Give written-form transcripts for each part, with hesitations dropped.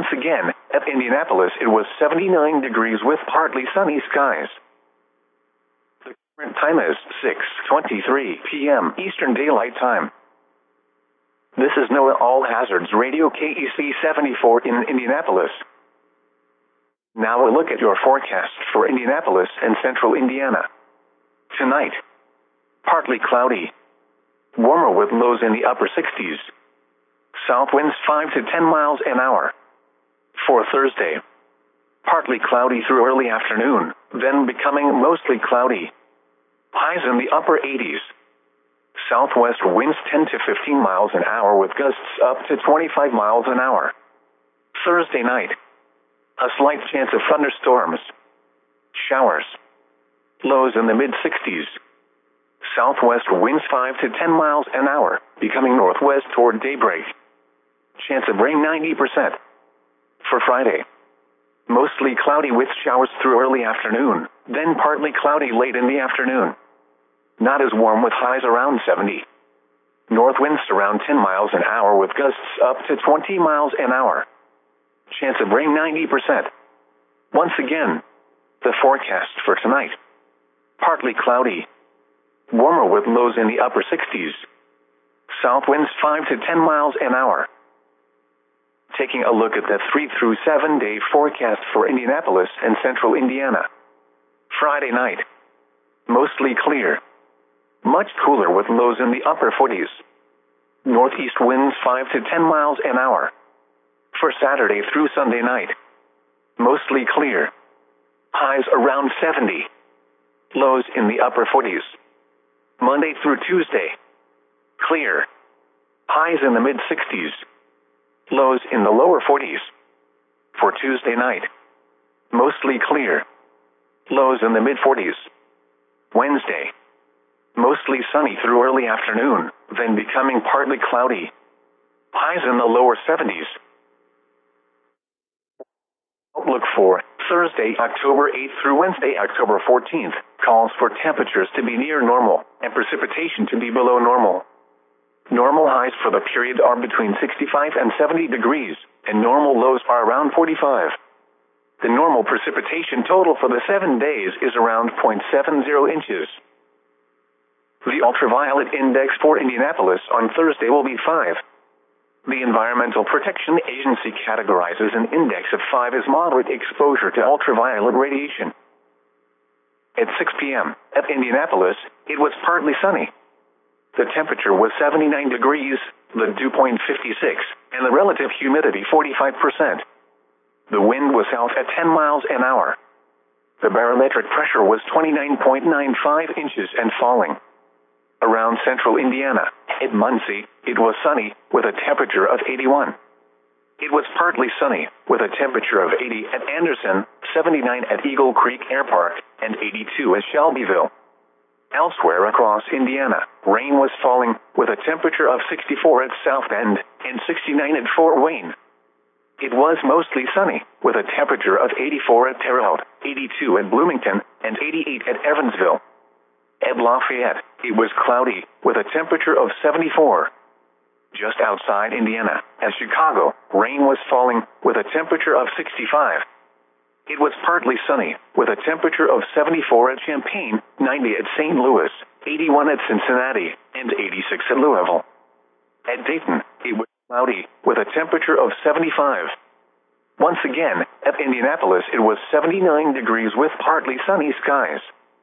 Once again, at Indianapolis it was 79 degrees with partly sunny skies. The current time is 6:23 p.m. Eastern Daylight Time. This is NOAA All Hazards Radio KEC 74 in Indianapolis. Now a look at your forecast for Indianapolis and central Indiana. Tonight, partly cloudy. Warmer with lows in the upper 60s. South winds 5 to 10 miles an hour. For Thursday, partly cloudy through early afternoon, then becoming mostly cloudy. Highs in the upper 80s. Southwest winds 10 to 15 miles an hour with gusts up to 25 miles an hour. Thursday night, a slight chance of thunderstorms. Showers. Lows in the mid-60s. Southwest winds 5 to 10 miles an hour, becoming northwest toward daybreak. Chance of rain 90%. For Friday, mostly cloudy with showers through early afternoon, then partly cloudy late in the afternoon. Not as warm with highs around 70. North winds around 10 miles an hour with gusts up to 20 miles an hour. Chance of rain 90%. Once again, the forecast for tonight. Partly cloudy. Warmer with lows in the upper 60s. South winds 5 to 10 miles an hour. Taking a look at the 3 through 7 day forecast for Indianapolis and central Indiana. Friday night, mostly clear. Much cooler with lows in the upper 40s. Northeast winds 5 to 10 miles an hour. For Saturday through Sunday night, mostly clear. Highs around 70. Lows in the upper 40s. Monday through Tuesday, clear. Highs in the mid-60s. Lows in the lower 40s. For Tuesday night, mostly clear. Lows in the mid-40s. Wednesday, mostly sunny through early afternoon, then becoming partly cloudy. Highs in the lower 70s. Outlook for Thursday, October 8th through Wednesday, October 14th, calls for temperatures to be near normal and precipitation to be below normal. Normal highs for the period are between 65 and 70 degrees, and normal lows are around 45. The normal precipitation total for the 7 days is around 0.70 inches. The ultraviolet index for Indianapolis on Thursday will be 5. The Environmental Protection Agency categorizes an index of 5 as moderate exposure to ultraviolet radiation. At 6 p.m. at Indianapolis, it was partly sunny. The temperature was 79 degrees, the dew point 56, and the relative humidity 45%. The wind was south at 10 miles an hour. The barometric pressure was 29.95 inches and falling. Around central Indiana, at Muncie, it was sunny with a temperature of 81. It was partly sunny with a temperature of 80 at Anderson, 79 at Eagle Creek Air Park, and 82 at Shelbyville. Elsewhere across Indiana, rain was falling with a temperature of 64 at South Bend and 69 at Fort Wayne. It was mostly sunny with a temperature of 84 at Terre Haute, 82 at Bloomington, and 88 at Evansville. At Lafayette, it was cloudy with a temperature of 74. Just outside Indiana, at Chicago, rain was falling with a temperature of 65. It was partly sunny with a temperature of 74 at Champaign, 90 at St. Louis, 81 at Cincinnati, and 86 at Louisville. At Dayton, it was cloudy with a temperature of 75. Once again, at Indianapolis, it was 79 degrees with partly sunny skies.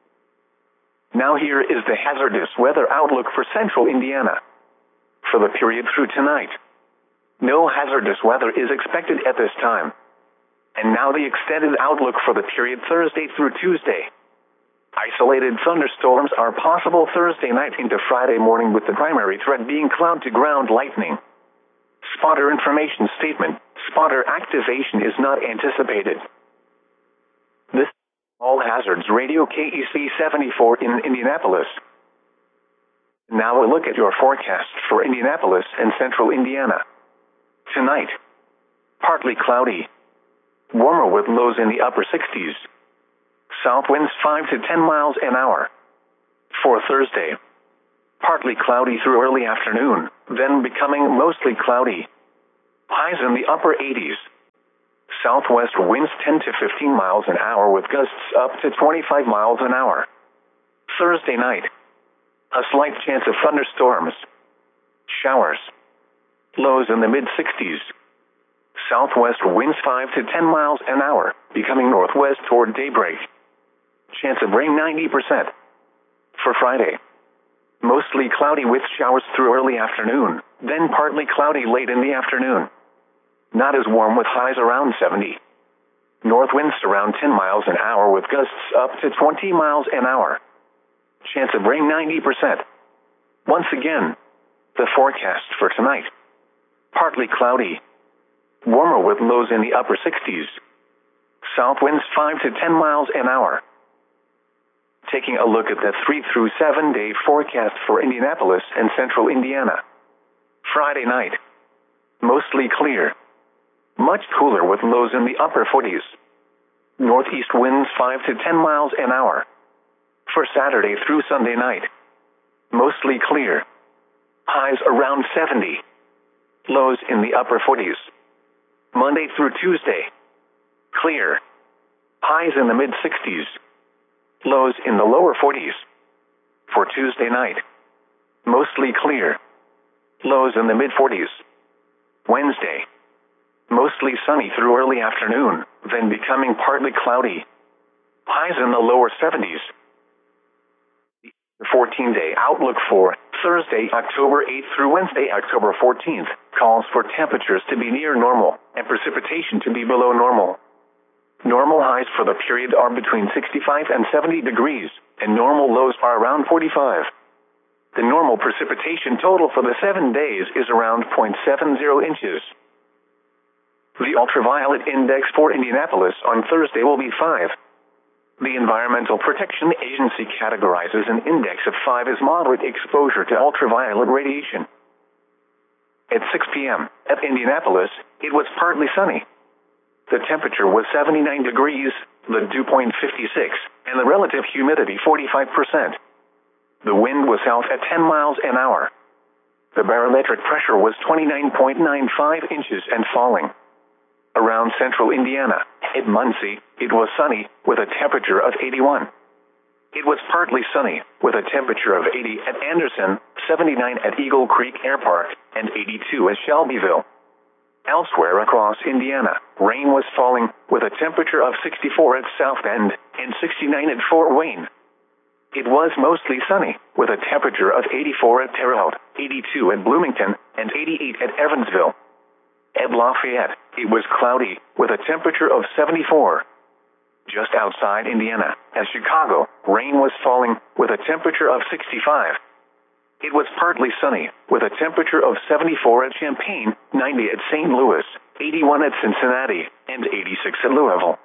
Now here is the hazardous weather outlook for central Indiana. For the period through tonight, no hazardous weather is expected at this time. And now the extended outlook for the period Thursday through Tuesday. Isolated thunderstorms are possible Thursday night into Friday morning with the primary threat being cloud-to-ground lightning. Spotter information statement: spotter activation is not anticipated. This All Hazards Radio KEC 74 in Indianapolis. Now a look at your forecast for Indianapolis and central Indiana. Tonight, partly cloudy. Warmer with lows in the upper 60s. South winds 5 to 10 miles an hour. For Thursday, partly cloudy through early afternoon, then becoming mostly cloudy. Highs in the upper 80s. Southwest winds 10 to 15 miles an hour with gusts up to 25 miles an hour. Thursday night. A slight chance of thunderstorms. Showers. Lows in the mid-60s. Southwest winds 5 to 10 miles an hour, becoming northwest toward daybreak. Chance of rain 90%. For Friday. Mostly cloudy with showers through early afternoon, then partly cloudy late in the afternoon. Not as warm with highs around 70. North winds around 10 miles an hour with gusts up to 20 miles an hour. Chance of rain 90%. Once again, the forecast for tonight. Partly cloudy. Warmer with lows in the upper 60s. South winds 5 to 10 miles an hour. Taking a look at the 3 through 7 day forecast for Indianapolis and central Indiana. Friday night. Mostly clear. Much cooler with lows in the upper 40s. Northeast winds 5 to 10 miles an hour. For Saturday through Sunday night. Mostly clear. Highs around 70. Lows in the upper 40s. Monday through Tuesday. Clear. Highs in the mid-60s. Lows in the lower 40s. For Tuesday night. Mostly clear. Lows in the mid-40s. Wednesday. Mostly sunny through early afternoon, then becoming partly cloudy. Highs in the lower 70s. The 14-day outlook for Thursday, October 8th through Wednesday, October 14th, calls for temperatures to be near normal and precipitation to be below normal. Normal highs for the period are between 65 and 70 degrees, and normal lows are around 45. The normal precipitation total for the 7 days is around 0.70 inches. The ultraviolet index for Indianapolis on Thursday will be 5. The Environmental Protection Agency categorizes an index of 5 as moderate exposure to ultraviolet radiation. At 6 p.m. at Indianapolis, it was partly sunny. The temperature was 79 degrees, the dew point 56, and the relative humidity 45%. The wind was south at 10 miles an hour. The barometric pressure was 29.95 inches and falling. Around central Indiana, at Muncie, it was sunny, with a temperature of 81. It was partly sunny, with a temperature of 80 at Anderson, 79 at Eagle Creek Air Park, and 82 at Shelbyville. Elsewhere across Indiana, rain was falling, with a temperature of 64 at South Bend, and 69 at Fort Wayne. It was mostly sunny, with a temperature of 84 at Terre Haute, 82 at Bloomington, and 88 at Evansville. At Lafayette, it was cloudy, with a temperature of 74. Just outside Indiana, at Chicago, rain was falling, with a temperature of 65. It was partly sunny, with a temperature of 74 at Champaign, 90 at St. Louis, 81 at Cincinnati, and 86 at Louisville.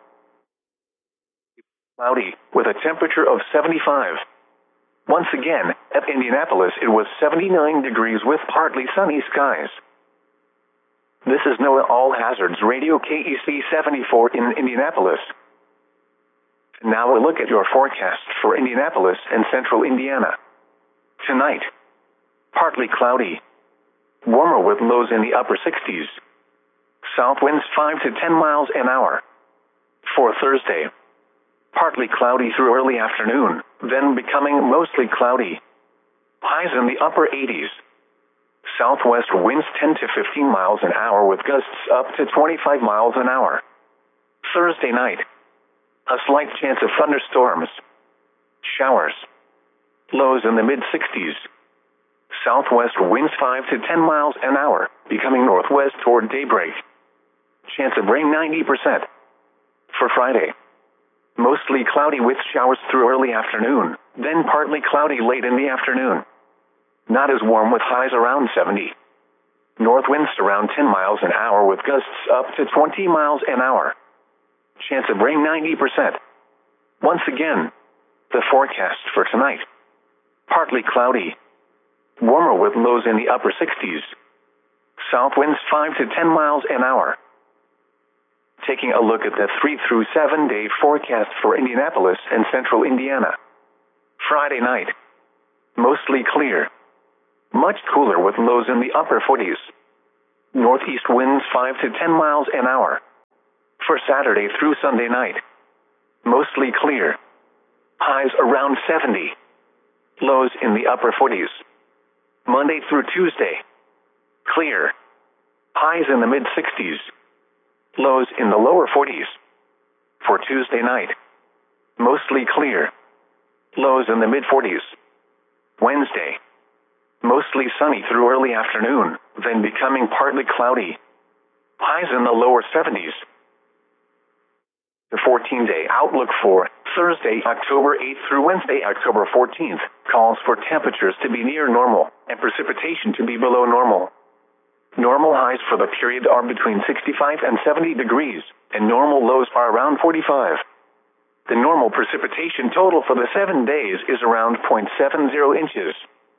Cloudy, with a temperature of 75. Once again, at Indianapolis it was 79 degrees with partly sunny skies. This is NOAA All Hazards Radio KEC 74 in Indianapolis. Now a look at your forecast for Indianapolis and central Indiana. Tonight, partly cloudy. Warmer with lows in the upper 60s. South winds 5 to 10 miles an hour. For Thursday, partly cloudy through early afternoon, then becoming mostly cloudy. Highs in the upper 80s. Southwest winds 10 to 15 miles an hour with gusts up to 25 miles an hour. Thursday night. A slight chance of thunderstorms. Showers. Lows in the mid-60s. Southwest winds 5 to 10 miles an hour, becoming northwest toward daybreak. Chance of rain 90%. For Friday. Mostly cloudy with showers through early afternoon, then partly cloudy late in the afternoon. Not as warm with highs around 70. North winds around 10 miles an hour with gusts up to 20 miles an hour. Chance of rain 90%. Once again, the forecast for tonight. Partly cloudy. Warmer with lows in the upper 60s. South winds 5 to 10 miles an hour. Taking a look at the 3 through 7 day forecast for Indianapolis and central Indiana. Friday night. Mostly clear. Much cooler with lows in the upper 40s. Northeast winds 5 to 10 miles an hour. For Saturday through Sunday night, mostly clear. Highs around 70. Lows in the upper 40s. Monday through Tuesday, clear. Highs in the mid-60s. Lows in the lower 40s. For Tuesday night, mostly clear. Lows in the mid-40s. Wednesday, mostly sunny through early afternoon, then becoming partly cloudy. Highs in the lower 70s. The 14-day outlook for Thursday, October 8th through Wednesday, October 14th, calls for temperatures to be near normal and precipitation to be below normal. Normal highs for the period are between 65 and 70 degrees, and normal lows are around 45. The normal precipitation total for the 7 days is around 0.70 inches.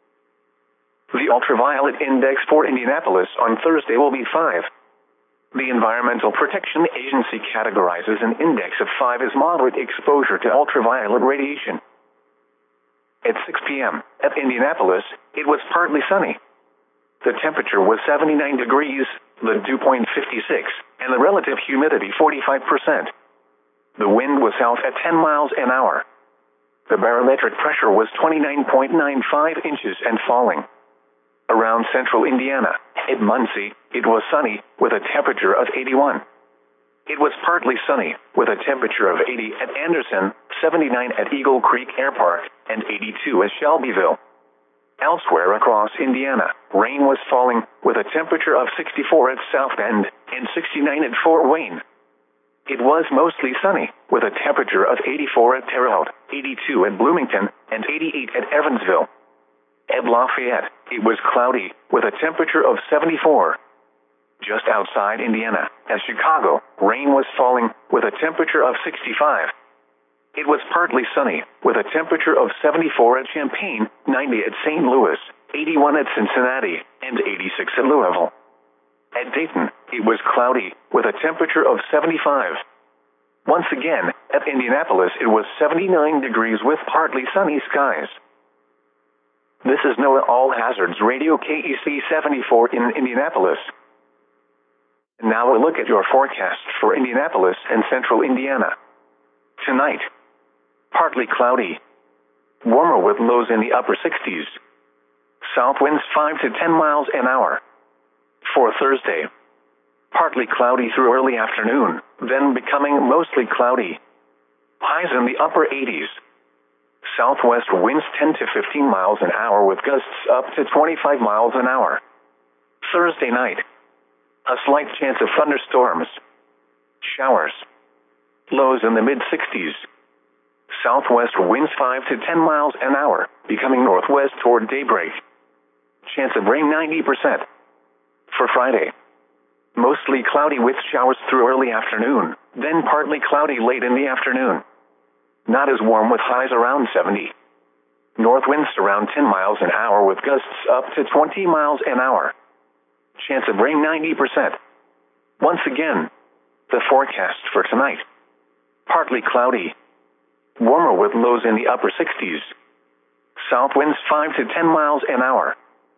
The ultraviolet index for Indianapolis on Thursday will be 5. The Environmental Protection Agency categorizes an index of 5 as moderate exposure to ultraviolet radiation. At 6 p.m. at Indianapolis, it was partly sunny. The temperature was 79 degrees, the dew point 56, and the relative humidity 45%. The wind was south at 10 miles an hour. The barometric pressure was 29.95 inches and falling. Around central Indiana, at Muncie, it was sunny, with a temperature of 81. It was partly sunny, with a temperature of 80 at Anderson, 79 at Eagle Creek Air Park, and 82 at Shelbyville. Elsewhere across Indiana, rain was falling, with a temperature of 64 at South Bend, and 69 at Fort Wayne. It was mostly sunny, with a temperature of 84 at Terre Haute, 82 at Bloomington, and 88 at Evansville. At Lafayette, it was cloudy, with a temperature of 74. Just outside Indiana, at Chicago, rain was falling, with a temperature of 65. It was partly sunny, with a temperature of 74 at Champaign, 90 at St. Louis, 81 at Cincinnati, and 86 at Louisville. At Dayton, it was cloudy, with a temperature of 75. Once again, at Indianapolis, it was 79 degrees with partly sunny skies. This is NOAA All Hazards Radio KEC 74 in Indianapolis. Now a look at your forecast for Indianapolis and central Indiana. Tonight, partly cloudy. Warmer with lows in the upper 60s. South winds 5 to 10 miles an hour. For Thursday, partly cloudy through early afternoon, then becoming mostly cloudy. Highs in the upper 80s. Southwest winds 10 to 15 miles an hour with gusts up to 25 miles an hour. Thursday night, a slight chance of thunderstorms. Showers. Lows in the mid-60s. Southwest winds 5 to 10 miles an hour, becoming northwest toward daybreak. Chance of rain 90%. For Friday, mostly cloudy with showers through early afternoon, then partly cloudy late in the afternoon. Not as warm with highs around 70. North winds around 10 miles an hour with gusts up to 20 miles an hour. Chance of rain 90%. Once again, the forecast for tonight. Partly cloudy. Warmer with lows in the upper 60s. South winds 5 to 10 miles an hour.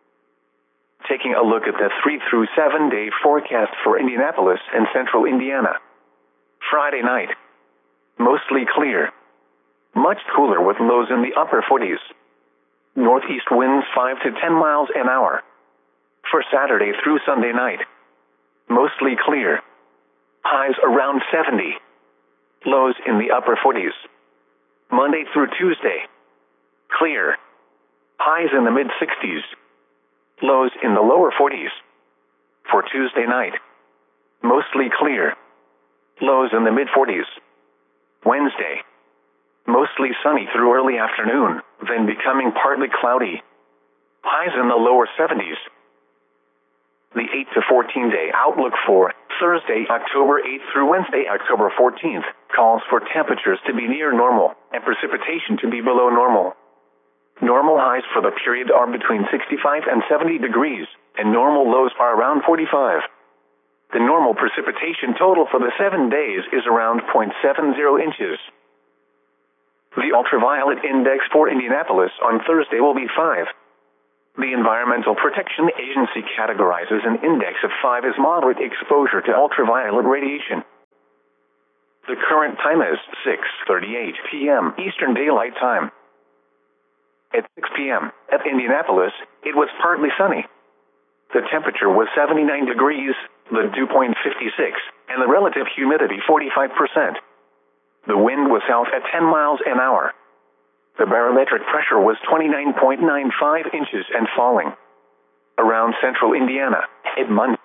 Taking a look at the 3 through 7 day forecast for Indianapolis and central Indiana. Friday night, mostly clear. Much cooler with lows in the upper 40s. Northeast winds 5 to 10 miles an hour. For Saturday through Sunday night, mostly clear. Highs around 70. Lows in the upper 40s. Monday through Tuesday, clear. Highs in the mid-60s. Lows in the lower 40s. For Tuesday night, mostly clear. Lows in the mid-40s. Wednesday, mostly sunny through early afternoon, then becoming partly cloudy. Highs in the lower 70s. The 8 to 14 day outlook for Thursday, October 8th through Wednesday, October 14th, calls for temperatures to be near normal and precipitation to be below normal. Normal highs for the period are between 65 and 70 degrees, and normal lows are around 45. The normal precipitation total for the 7 days is around 0.70 inches. The ultraviolet index for Indianapolis on Thursday will be 5. The Environmental Protection Agency categorizes an index of 5 as moderate exposure to ultraviolet radiation. The current time is 6:38 p.m. Eastern Daylight Time. At 6 p.m. at Indianapolis, it was partly sunny. The temperature was 79 degrees, the dew point 56, and the relative humidity 45%. The wind was south at 10 miles an hour. The barometric pressure was 29.95 inches and falling. Around central Indiana, at Muncie,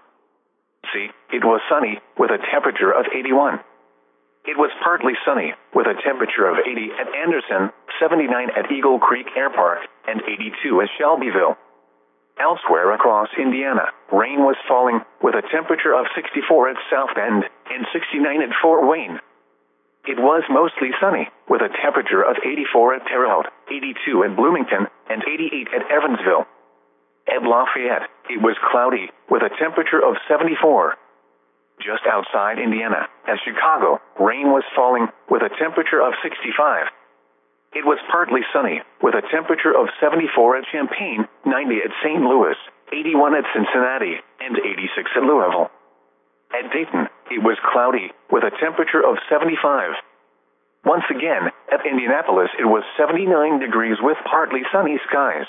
it was sunny with a temperature of 81. It was partly sunny with a temperature of 80 at Anderson, 79 at Eagle Creek Air Park, and 82 at Shelbyville. Elsewhere across Indiana, rain was falling with a temperature of 64 at South Bend and 69 at Fort Wayne. It was mostly sunny with a temperature of 84 at Terre Haute, 82 at Bloomington, and 88 at Evansville. At Lafayette, it was cloudy with a temperature of 74. Just outside Indiana, at Chicago, rain was falling with a temperature of 65. It was partly sunny with a temperature of 74 at Champaign, 90 at St. Louis, 81 at Cincinnati, and 86 at Louisville. At Dayton, it was cloudy with a temperature of 75. Once again, at Indianapolis, it was 79 degrees with partly sunny skies.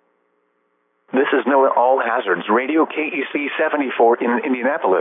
This is NOAA All Hazards Radio KEC 74 in Indianapolis.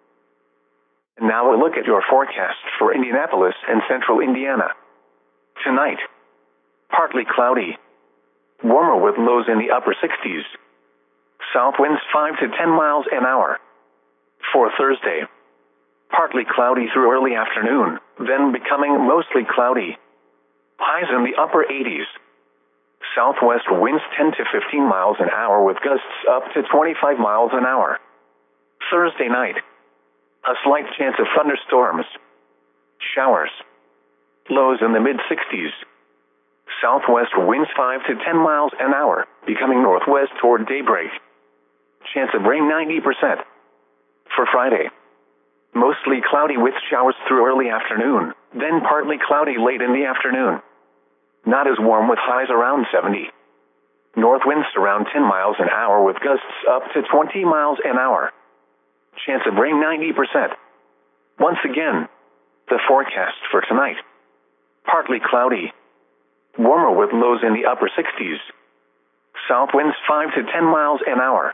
And now a look at your forecast for Indianapolis and central Indiana. Tonight, partly cloudy. Warmer with lows in the upper 60s. South winds 5 to 10 miles an hour. For Thursday, partly cloudy through early afternoon, then becoming mostly cloudy. Highs in the upper 80s. Southwest winds 10 to 15 miles an hour with gusts up to 25 miles an hour. Thursday night, a slight chance of thunderstorms. Showers. Lows in the mid-60s. Southwest winds 5 to 10 miles an hour, becoming northwest toward daybreak. Chance of rain 90%. For Friday, mostly cloudy with showers through early afternoon, then partly cloudy late in the afternoon. Not as warm with highs around 70. North winds around 10 miles an hour with gusts up to 20 miles an hour. Chance of rain 90%. Once again, the forecast for tonight. Partly cloudy. Warmer with lows in the upper 60s. South winds 5 to 10 miles an hour.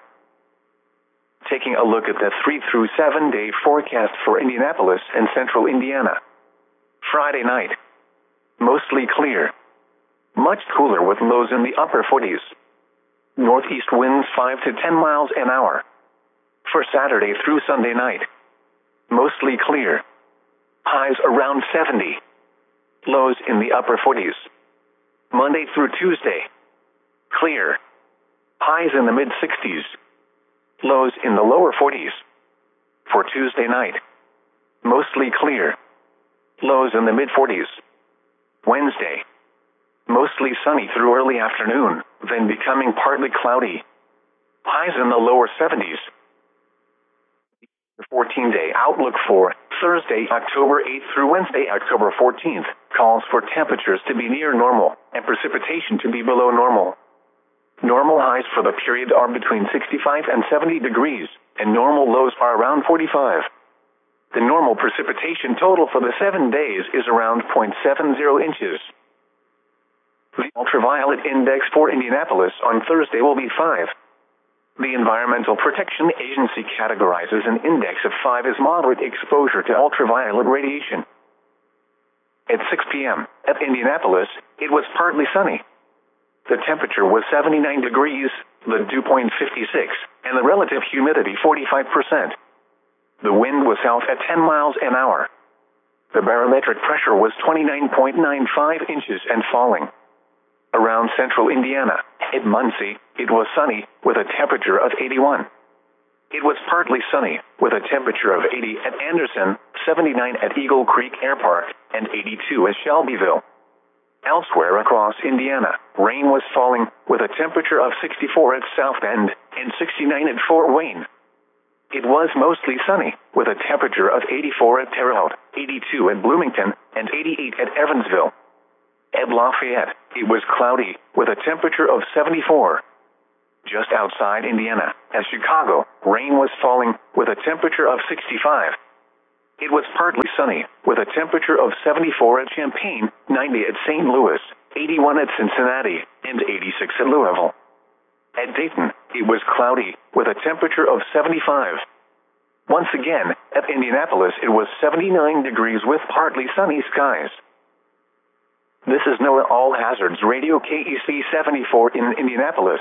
Taking a look at the 3 through 7 day forecast for Indianapolis and central Indiana. Friday night, mostly clear. Much cooler with lows in the upper 40s. Northeast winds 5 to 10 miles an hour. For Saturday through Sunday night, mostly clear. Highs around 70. Lows in the upper 40s. Monday through Tuesday, clear. Highs in the mid-60s. Lows in the lower 40s. For Tuesday night, mostly clear. Lows in the mid-40s. Wednesday, mostly sunny through early afternoon, then becoming partly cloudy. Highs in the lower 70s. The 14-day outlook for Thursday, October 8th through Wednesday, October 14th, calls for temperatures to be near normal and precipitation to be below normal. Normal highs for the period are between 65 and 70 degrees, and normal lows are around 45. The normal precipitation total for the 7 days is around 0.70 inches. The ultraviolet index for Indianapolis on Thursday will be 5. The Environmental Protection Agency categorizes an index of 5 as moderate exposure to ultraviolet radiation. At 6 p.m. at Indianapolis, it was partly sunny. The temperature was 79 degrees, the dew point 56, and the relative humidity 45%. The wind was south at 10 miles an hour. The barometric pressure was 29.95 inches and falling. Around central Indiana, at Muncie, it was sunny with a temperature of 81. It was partly sunny with a temperature of 80 at Anderson, 79 at Eagle Creek Air Park, and 82 at Shelbyville. Elsewhere across Indiana, rain was falling with a temperature of 64 at South Bend and 69 at Fort Wayne. It was mostly sunny with a temperature of 84 at Terre Haute, 82 at Bloomington, and 88 at Evansville. At Lafayette, it was cloudy with a temperature of 74. Just outside Indiana, at Chicago, rain was falling with a temperature of 65. It was partly sunny, with a temperature of 74 at Champaign, 90 at St. Louis, 81 at Cincinnati, and 86 at Louisville. At Dayton, it was cloudy, with a temperature of 75. Once again, at Indianapolis it was 79 degrees with partly sunny skies. This is NOAA All Hazards Radio KEC 74 in Indianapolis.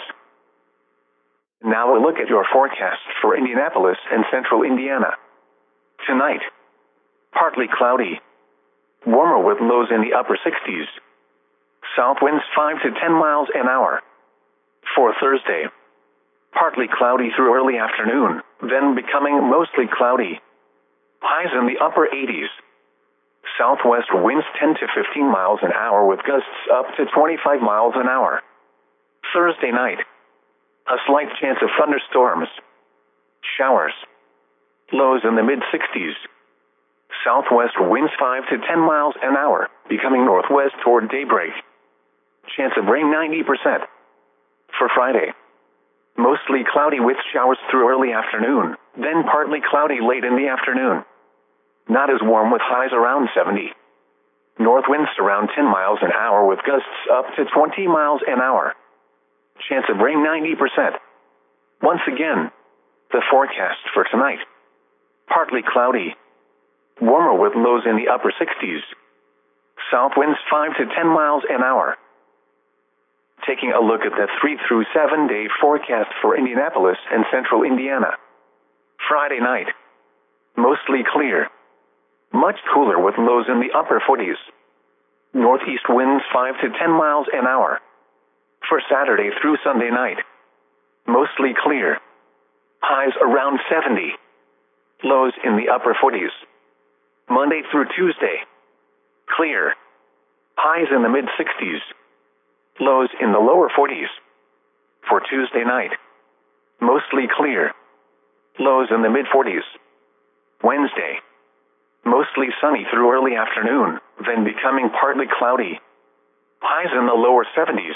Now a look at your forecast for Indianapolis and central Indiana. Tonight, partly cloudy. Warmer with lows in the upper 60s. South winds 5 to 10 miles an hour. For Thursday, partly cloudy through early afternoon, then becoming mostly cloudy. Highs in the upper 80s. Southwest winds 10 to 15 miles an hour with gusts up to 25 miles an hour. Thursday night, a slight chance of thunderstorms. Showers. Lows in the mid-60s. Southwest winds 5 to 10 miles an hour, becoming northwest toward daybreak. Chance of rain 90%. For Friday, mostly cloudy with showers through early afternoon, then partly cloudy late in the afternoon. Not as warm with highs around 70. North winds around 10 miles an hour with gusts up to 20 miles an hour. Chance of rain 90%. Once again, the forecast for tonight. Partly cloudy. Warmer with lows in the upper 60s. South winds 5 to 10 miles an hour. Taking a look at the 3 through 7 day forecast for Indianapolis and central Indiana. Friday night, mostly clear. Much cooler with lows in the upper 40s. Northeast winds 5 to 10 miles an hour. For Saturday through Sunday night, mostly clear. Highs around 70. Lows in the upper 40s. Monday through Tuesday, clear. Highs in the mid-60s. Lows in the lower 40s. For Tuesday night, mostly clear. Lows in the mid-40s. Wednesday, mostly sunny through early afternoon, then becoming partly cloudy. Highs in the lower 70s.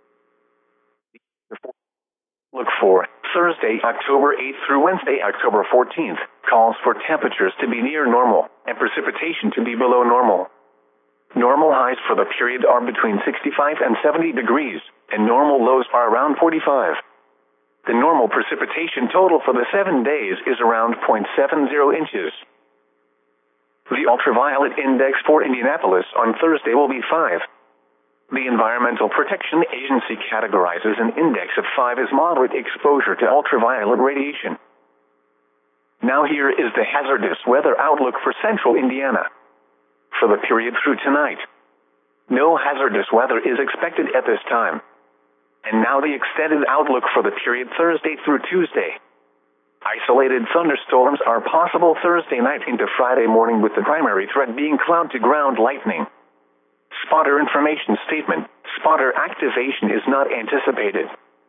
Look for Thursday, October 8th through Wednesday, October 14th. Calls for temperatures to be near normal and precipitation to be below normal. Normal highs for the period are between 65 and 70 degrees, and normal lows are around 45. The normal precipitation total for the 7 days is around 0.70 inches. The ultraviolet index for Indianapolis on Thursday will be 5. The Environmental Protection Agency categorizes an index of 5 as moderate exposure to ultraviolet radiation. Now here is the hazardous weather outlook for central Indiana. For the period through tonight, no hazardous weather is expected at this time. And now the extended outlook for the period Thursday through Tuesday. Isolated thunderstorms are possible Thursday night into Friday morning, with the primary threat being cloud-to-ground lightning. Spotter information statement: spotter activation is not anticipated.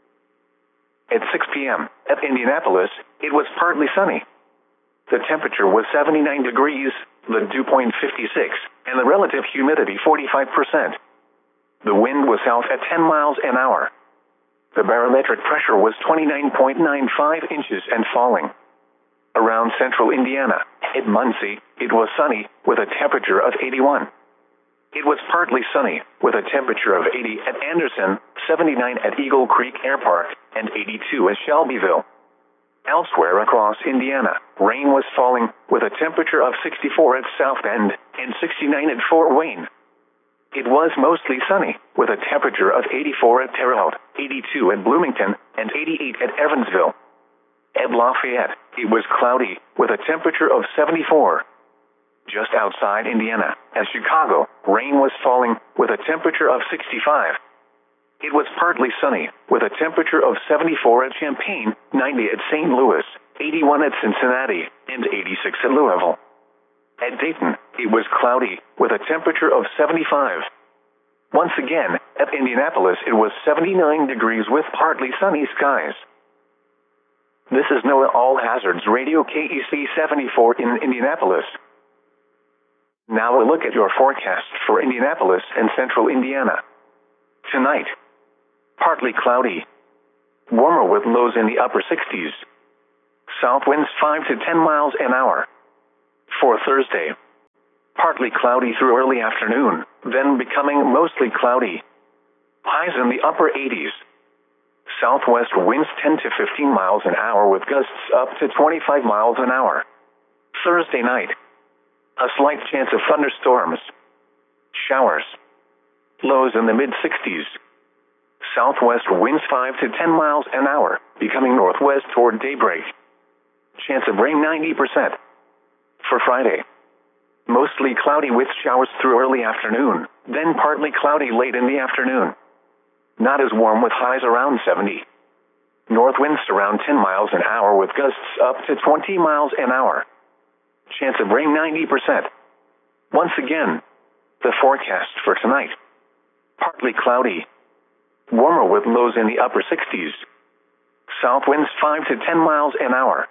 At 6 p.m. at Indianapolis, it was partly sunny. The temperature was 79 degrees, the dew point 56, and the relative humidity 45%. The wind was south at 10 miles an hour. The barometric pressure was 29.95 inches and falling. Around central Indiana, at Muncie, it was sunny, with a temperature of 81. It was partly sunny, with a temperature of 80 at Anderson, 79 at Eagle Creek Air Park, and 82 at Shelbyville. Elsewhere across Indiana, rain was falling, with a temperature of 64 at South Bend and 69 at Fort Wayne. It was mostly sunny, with a temperature of 84 at Terre Haute, 82 at Bloomington, and 88 at Evansville. At Lafayette, it was cloudy, with a temperature of 74. Just outside Indiana, at Chicago, rain was falling, with a temperature of 65. It was partly sunny, with a temperature of 74 at Champaign, 90 at St. Louis, 81 at Cincinnati, and 86 at Louisville. At Dayton, it was cloudy, with a temperature of 75. Once again, at Indianapolis it was 79 degrees with partly sunny skies. This is NOAA All Hazards Radio KEC 74 in Indianapolis. Now a look at your forecast for Indianapolis and central Indiana. Tonight, partly cloudy. Warmer with lows in the upper 60s. South winds 5 to 10 miles an hour. For Thursday, partly cloudy through early afternoon, then becoming mostly cloudy. Highs in the upper 80s. Southwest winds 10 to 15 miles an hour with gusts up to 25 miles an hour. Thursday night, a slight chance of thunderstorms. Showers. Lows in the mid-60s. Southwest winds 5 to 10 miles an hour, becoming northwest toward daybreak. Chance of rain 90%. For Friday, mostly cloudy with showers through early afternoon, then partly cloudy late in the afternoon. Not as warm with highs around 70. North winds around 10 miles an hour with gusts up to 20 miles an hour. Chance of rain 90%. Once again, the forecast for tonight. Partly cloudy. Warmer with lows in the upper 60s. South winds 5 to 10 miles an hour.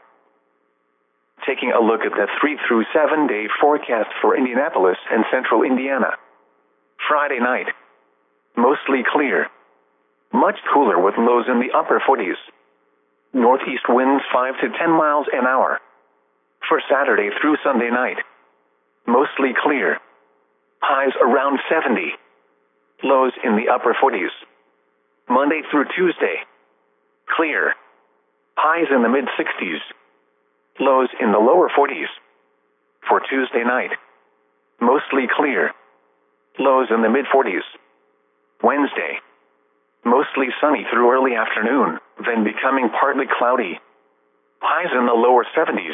Taking a look at the 3 through 7 day forecast for Indianapolis and central Indiana. Friday night, mostly clear. Much cooler with lows in the upper 40s. Northeast winds 5 to 10 miles an hour. For Saturday through Sunday night, mostly clear. Highs around 70. Lows in the upper 40s. Monday through Tuesday, clear. Highs in the mid-60s. Lows in the lower 40s. For Tuesday night, mostly clear. Lows in the mid-40s. Wednesday, mostly sunny through early afternoon, then becoming partly cloudy. Highs in the lower 70s.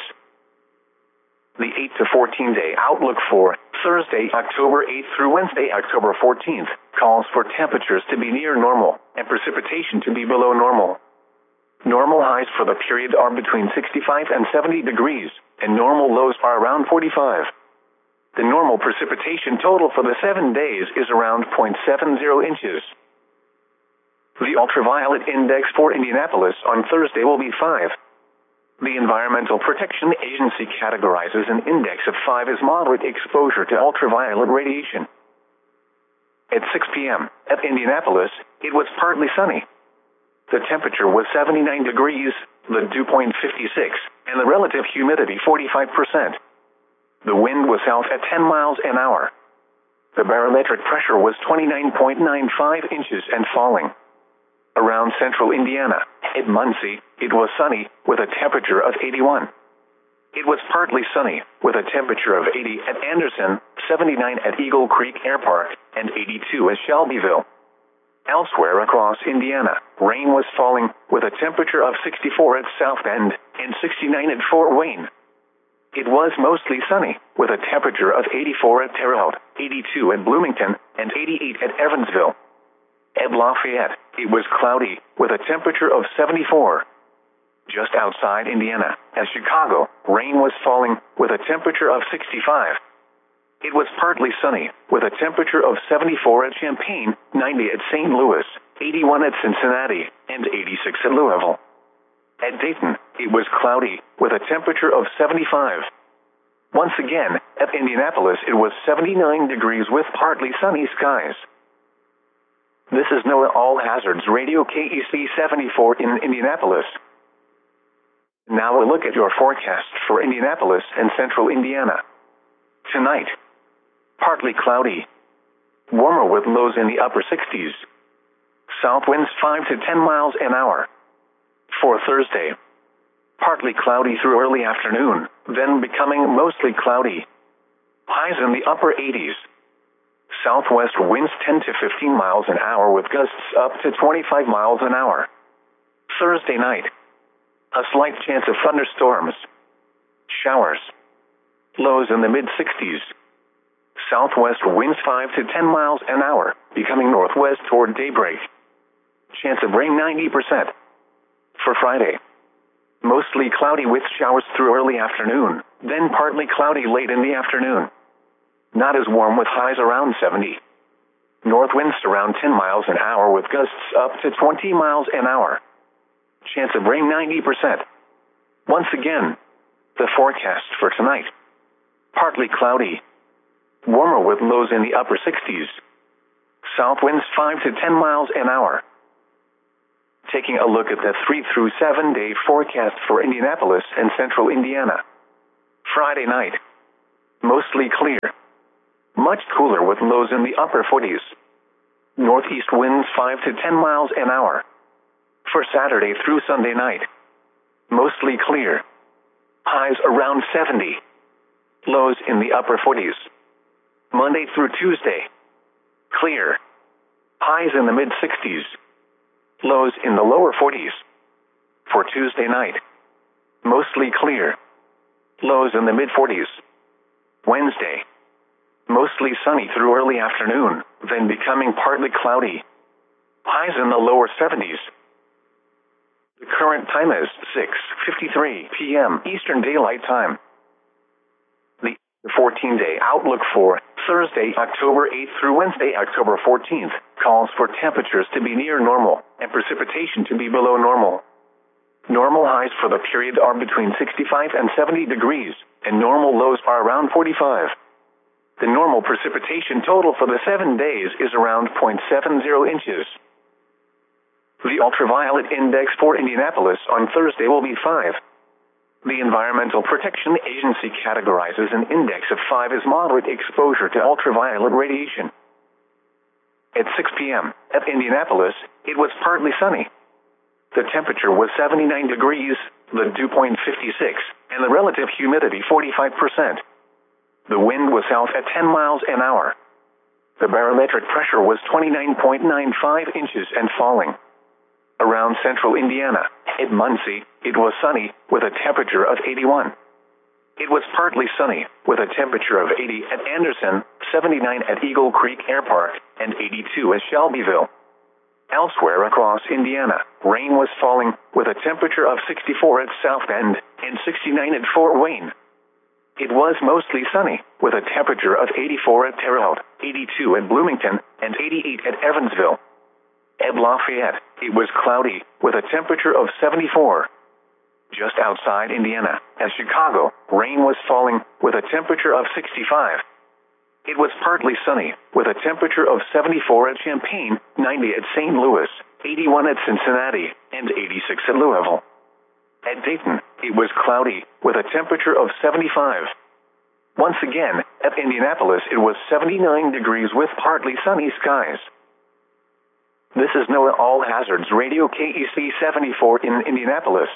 The 8 to 14 day outlook for Thursday, October 8th through Wednesday, October 14th, calls for temperatures to be near normal and precipitation to be below normal. Normal highs for the period are between 65 and 70 degrees, and normal lows are around 45. The normal precipitation total for the 7 days is around 0.70 inches. The ultraviolet index for Indianapolis on Thursday will be 5. The Environmental Protection Agency categorizes an index of 5 as moderate exposure to ultraviolet radiation. At 6 p.m. at Indianapolis, it was partly sunny. The temperature was 79 degrees, the dew point 56, and the relative humidity 45%. The wind was south at 10 miles an hour. The barometric pressure was 29.95 inches and falling. Around central Indiana, at Muncie, it was sunny with a temperature of 81. It was partly sunny with a temperature of 80 at Anderson, 79 at Eagle Creek Air Park, and 82 at Shelbyville. Elsewhere across Indiana, rain was falling with a temperature of 64 at South Bend and 69 at Fort Wayne. It was mostly sunny with a temperature of 84 at Terre Haute, 82 at Bloomington, and 88 at Evansville. At Lafayette, it was cloudy with a temperature of 74. Just outside Indiana, at Chicago, rain was falling with a temperature of 65. It was partly sunny with a temperature of 74 at Champaign, 90 at St. Louis, 81 at Cincinnati, and 86 at Louisville. At Dayton, it was cloudy with a temperature of 75. Once again, at Indianapolis, it was 79 degrees with partly sunny skies. This is NOAA All Hazards Radio KEC 74 in Indianapolis. Now a look at your forecast for Indianapolis and central Indiana. Tonight, partly cloudy. Warmer with lows in the upper 60s. South winds 5 to 10 miles an hour. For Thursday, partly cloudy through early afternoon, then becoming mostly cloudy. Highs in the upper 80s. Southwest winds 10 to 15 miles an hour with gusts up to 25 miles an hour. Thursday night, a slight chance of thunderstorms. Showers. Lows in the mid-60s. Southwest winds 5 to 10 miles an hour, becoming northwest toward daybreak. Chance of rain 90%. For Friday, mostly cloudy with showers through early afternoon, then partly cloudy late in the afternoon. Not as warm with highs around 70. North winds around 10 miles an hour with gusts up to 20 miles an hour. Chance of rain 90%. Once again, the forecast for tonight. Partly cloudy. Warmer with lows in the upper 60s. South winds 5 to 10 miles an hour. Taking a look at the 3 through 7 day forecast for Indianapolis and central Indiana. Friday night, Mostly clear. Much cooler with lows in the upper 40s. Northeast winds 5 to 10 miles an hour. For Saturday through Sunday night. Mostly clear. Highs around 70. Lows in the upper 40s. Monday through Tuesday. Clear. Highs in the mid-60s. Lows in the lower 40s. For Tuesday night. Mostly clear. Lows in the mid-40s. Wednesday. Mostly sunny through early afternoon, then becoming partly cloudy. Highs in the lower 70s. The current time is 6:53 p.m. Eastern Daylight Time. The 14-day outlook for Thursday, October 8th through Wednesday, October 14th, calls for temperatures to be near normal and precipitation to be below normal. Normal highs for the period are between 65 and 70 degrees, and normal lows are around 45. The normal precipitation total for the 7 days is around 0.70 inches. The ultraviolet index for Indianapolis on Thursday will be 5. The Environmental Protection Agency categorizes an index of 5 as moderate exposure to ultraviolet radiation. At 6 p.m. at Indianapolis, it was partly sunny. The temperature was 79 degrees, the dew point 56, and the relative humidity 45%. The wind was south at 10 miles an hour. The barometric pressure was 29.95 inches and falling. Around central Indiana, at Muncie, it was sunny, with a temperature of 81. It was partly sunny, with a temperature of 80 at Anderson, 79 at Eagle Creek Air Park, and 82 at Shelbyville. Elsewhere across Indiana, rain was falling, with a temperature of 64 at South Bend, and 69 at Fort Wayne. It was mostly sunny, with a temperature of 84 at Terre Haute, 82 at Bloomington, and 88 at Evansville. At Lafayette, it was cloudy, with a temperature of 74. Just outside Indiana, at Chicago, rain was falling, with a temperature of 65. It was partly sunny, with a temperature of 74 at Champaign, 90 at St. Louis, 81 at Cincinnati, and 86 at Louisville. At Dayton, it was cloudy, with a temperature of 75. Once again, at Indianapolis, it was 79 degrees with partly sunny skies. This is NOAA All Hazards Radio KEC 74 in Indianapolis.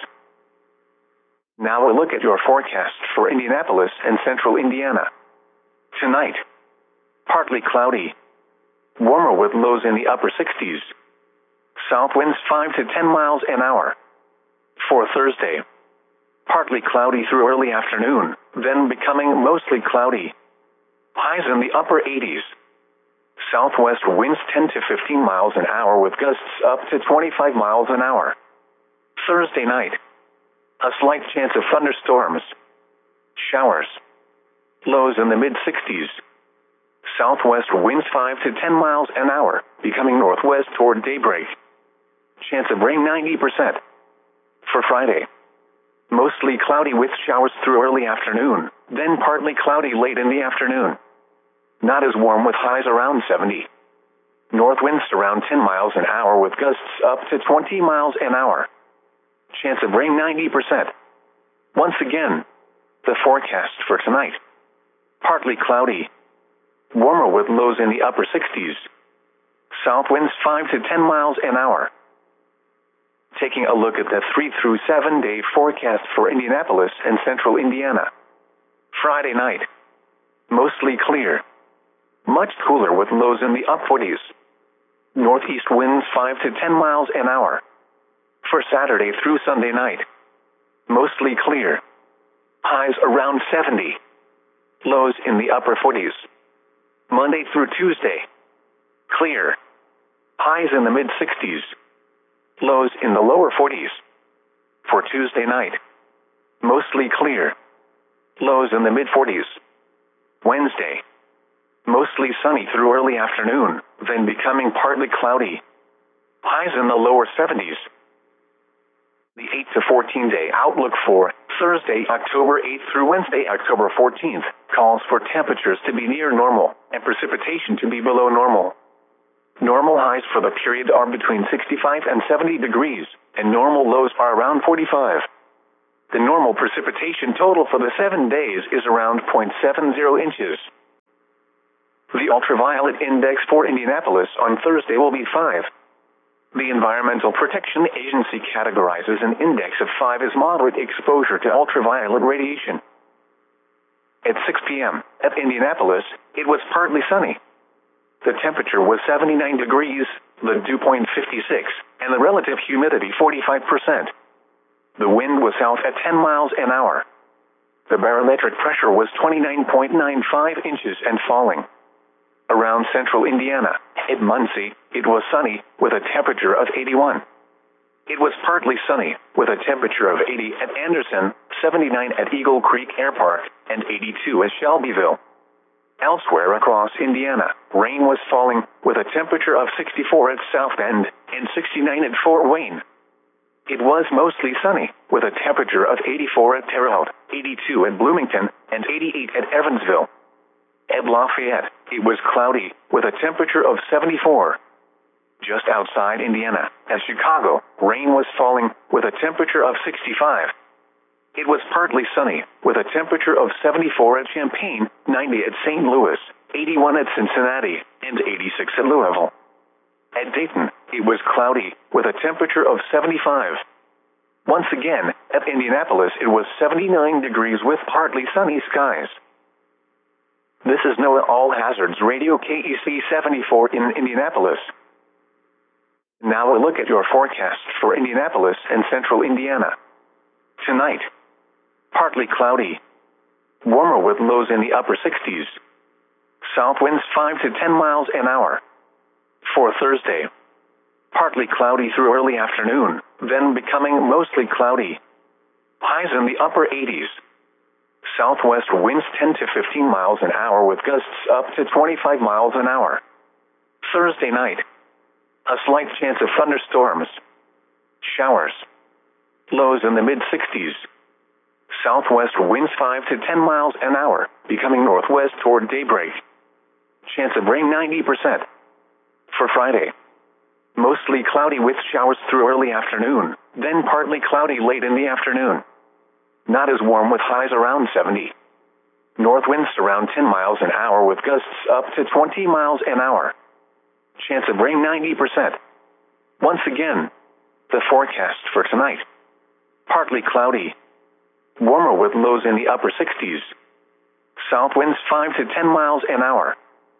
Now a look at your forecast for Indianapolis and central Indiana. Tonight, partly cloudy. Warmer with lows in the upper 60s. South winds 5 to 10 miles an hour. For Thursday, partly cloudy through early afternoon, then becoming mostly cloudy. Highs in the upper 80s. Southwest winds 10 to 15 miles an hour with gusts up to 25 miles an hour. Thursday night, a slight chance of thunderstorms. Showers. Lows in the mid-60s. Southwest winds 5 to 10 miles an hour, becoming northwest toward daybreak. Chance of rain 90%. For Friday, mostly cloudy with showers through early afternoon, then partly cloudy late in the afternoon. Not as warm with highs around 70. North winds around 10 miles an hour with gusts up to 20 miles an hour. Chance of rain 90%. Once again, the forecast for tonight. Partly cloudy. Warmer with lows in the upper 60s. South winds 5 to 10 miles an hour. Taking a look at the 3 through 7 day forecast for Indianapolis and central Indiana. Friday night, mostly clear. Much cooler with lows in the upper 40s. Northeast winds 5 to 10 miles an hour. For Saturday through Sunday night, mostly clear. Highs around 70. Lows in the upper 40s. Monday through Tuesday, clear. Highs in the mid-60s. Lows in the lower 40s. For Tuesday night, mostly clear. Lows in the mid-40s. Wednesday, mostly sunny through early afternoon, then becoming partly cloudy. Highs in the lower 70s. The 8 to 14 day outlook for Thursday, October 8th through Wednesday, October 14th, calls for temperatures to be near normal and precipitation to be below normal. Normal highs for the period are between 65 and 70 degrees, and normal lows are around 45. The normal precipitation total for the 7 days is around 0.70 inches. The ultraviolet index for Indianapolis on Thursday will be 5. The Environmental Protection Agency categorizes an index of 5 as moderate exposure to ultraviolet radiation. At 6 p.m. at Indianapolis, it was partly sunny. The temperature was 79 degrees, the dew point 56, and the relative humidity 45%. The wind was south at 10 miles an hour. The barometric pressure was 29.95 inches and falling. Around central Indiana, at Muncie, it was sunny, with a temperature of 81. It was partly sunny, with a temperature of 80 at Anderson, 79 at Eagle Creek Air Park, and 82 at Shelbyville. Elsewhere across Indiana, rain was falling, with a temperature of 64 at South Bend, and 69 at Fort Wayne. It was mostly sunny, with a temperature of 84 at Terre Haute, 82 at Bloomington, and 88 at Evansville. At Lafayette, it was cloudy, with a temperature of 74. Just outside Indiana, at Chicago, rain was falling, with a temperature of 65. It was partly sunny, with a temperature of 74 at Champaign, 90 at St. Louis, 81 at Cincinnati, and 86 at Louisville. At Dayton, it was cloudy, with a temperature of 75. Once again, at Indianapolis, it was 79 degrees with partly sunny skies. This is NOAA All Hazards Radio KEC 74 in Indianapolis. Now a look at your forecast for Indianapolis and central Indiana. Tonight, partly cloudy. Warmer with lows in the upper 60s. South winds 5 to 10 miles an hour. For Thursday, partly cloudy through early afternoon, then becoming mostly cloudy. Highs in the upper 80s. Southwest winds 10 to 15 miles an hour with gusts up to 25 miles an hour. Thursday night, a slight chance of thunderstorms. Showers. Lows in the mid-60s. Southwest winds 5 to 10 miles an hour, becoming northwest toward daybreak. Chance of rain 90%. For Friday, mostly cloudy with showers through early afternoon, then partly cloudy late in the afternoon. Not as warm with highs around 70. North winds around 10 miles an hour with gusts up to 20 miles an hour. Chance of rain 90%. Once again, the forecast for tonight. Partly cloudy. Warmer with lows in the upper 60s. South winds 5 to 10 miles an hour.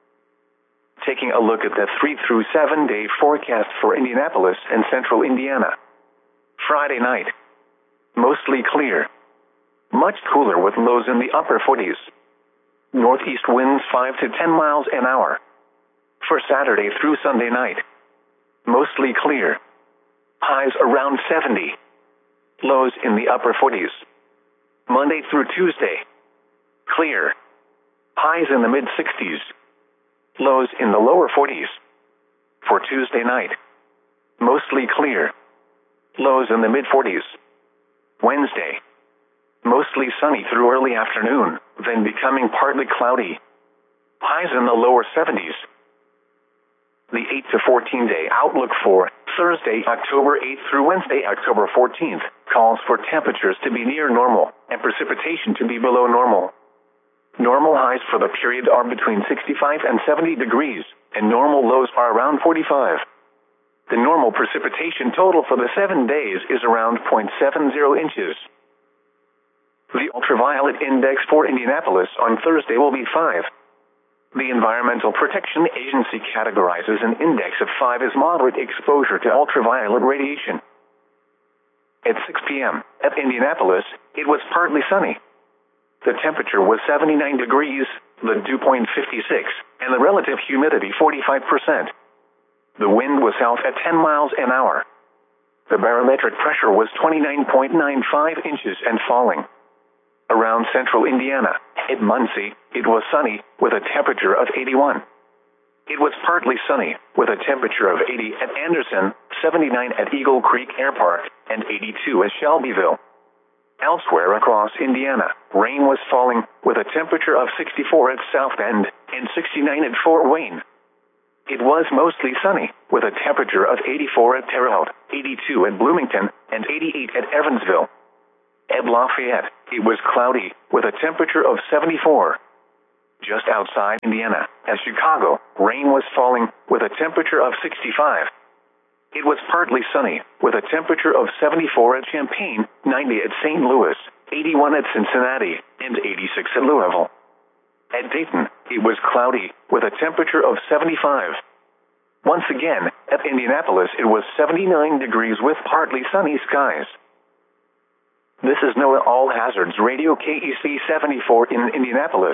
Taking a look at the 3 through 7 day forecast for Indianapolis and central Indiana. Friday night, mostly clear. Much cooler with lows in the upper 40s. Northeast winds 5 to 10 miles an hour. For Saturday through Sunday night, mostly clear. Highs around 70. Lows in the upper 40s. Monday through Tuesday, clear. Highs in the mid-60s. Lows in the lower 40s. For Tuesday night, mostly clear. Lows in the mid-40s. Wednesday, mostly sunny through early afternoon, then becoming partly cloudy. Highs in the lower 70s. The 8 to 14 day outlook for Thursday, October 8th through Wednesday, October 14th, calls for temperatures to be near normal and precipitation to be below normal. Normal highs for the period are between 65 and 70 degrees, and normal lows are around 45. The normal precipitation total for the 7 days is around 0.70 inches. The ultraviolet index for Indianapolis on Thursday will be 5. The Environmental Protection Agency categorizes an index of 5 as moderate exposure to ultraviolet radiation. At 6 p.m. at Indianapolis, it was partly sunny. The temperature was 79 degrees, the dew point 56, and the relative humidity 45%. The wind was south at 10 miles an hour. The barometric pressure was 29.95 inches and falling. Around central Indiana, at Muncie, it was sunny, with a temperature of 81. It was partly sunny, with a temperature of 80 at Anderson, 79 at Eagle Creek Air Park, and 82 at Shelbyville. Elsewhere across Indiana, rain was falling, with a temperature of 64 at South Bend, and 69 at Fort Wayne. It was mostly sunny, with a temperature of 84 at Terre Haute, 82 at Bloomington, and 88 at Evansville. At Lafayette, it was cloudy, with a temperature of 74. Just outside Indiana, at Chicago, rain was falling, with a temperature of 65. It was partly sunny, with a temperature of 74 at Champaign, 90 at St. Louis, 81 at Cincinnati, and 86 at Louisville. At Dayton, it was cloudy, with a temperature of 75. Once again, at Indianapolis it was 79 degrees with partly sunny skies. This is NOAA All Hazards Radio KEC 74 in Indianapolis.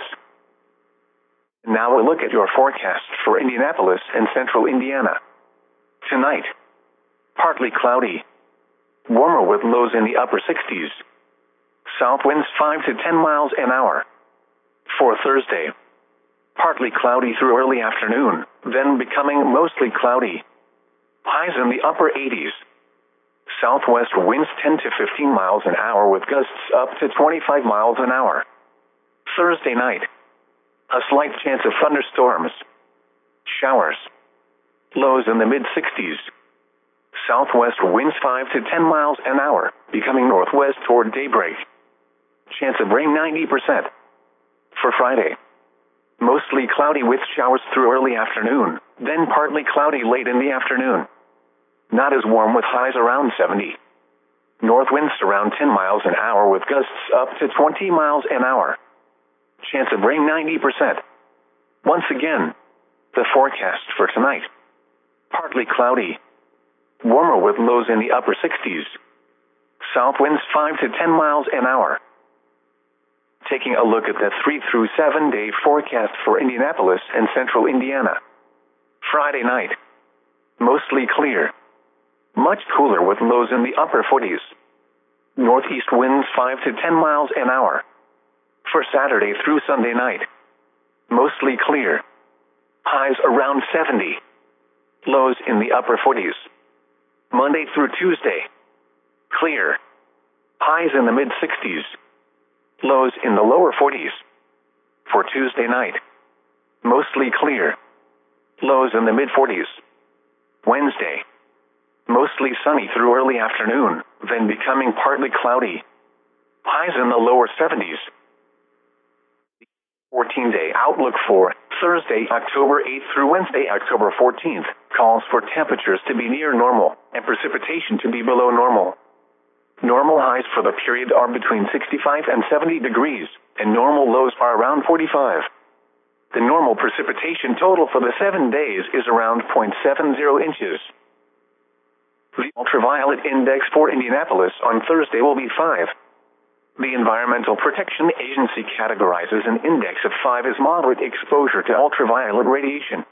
Now a look at your forecast for Indianapolis and central Indiana. Tonight, partly cloudy. Warmer with lows in the upper 60s. South winds 5 to 10 miles an hour. For Thursday, partly cloudy through early afternoon, then becoming mostly cloudy. Highs in the upper 80s. Southwest winds 10 to 15 miles an hour with gusts up to 25 miles an hour. Thursday night, a slight chance of thunderstorms. Showers. Lows in the mid-60s. Southwest winds 5 to 10 miles an hour, becoming northwest toward daybreak. Chance of rain 90%. For Friday, mostly cloudy with showers through early afternoon, then partly cloudy late in the afternoon. Not as warm with highs around 70. North winds around 10 miles an hour with gusts up to 20 miles an hour. Chance of rain 90%. Once again, the forecast for tonight. Partly cloudy. Warmer with lows in the upper 60s. South winds 5 to 10 miles an hour. Taking a look at the 3 through 7 day forecast for Indianapolis and central Indiana. Friday night, mostly clear. Much cooler with lows in the upper 40s. Northeast winds 5 to 10 miles an hour. For Saturday through Sunday night, mostly clear. Highs around 70. Lows in the upper 40s. Monday through Tuesday, clear. Highs in the mid-60s. Lows in the lower 40s. For Tuesday night, mostly clear. Lows in the mid-40s. Wednesday, mostly sunny through early afternoon, then becoming partly cloudy. Highs in the lower 70s. 14-day outlook for Thursday, October 8th through Wednesday, October 14th, calls for temperatures to be near normal and precipitation to be below normal. Normal highs for the period are between 65 and 70 degrees, and normal lows are around 45. The normal precipitation total for the 7 days is around 0.70 inches. The ultraviolet index for Indianapolis on Thursday will be 5. The Environmental Protection Agency categorizes an index of 5 as moderate exposure to ultraviolet radiation.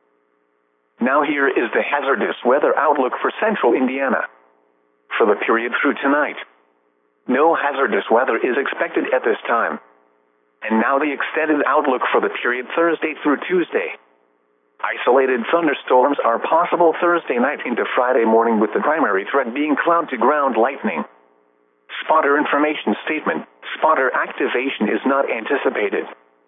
Now here is the hazardous weather outlook for central Indiana. For the period through tonight, no hazardous weather is expected at this time. And now the extended outlook for the period Thursday through Tuesday. Isolated thunderstorms are possible Thursday night into Friday morning, with the primary threat being cloud-to-ground lightning. Spotter information statement. Spotter activation is not anticipated.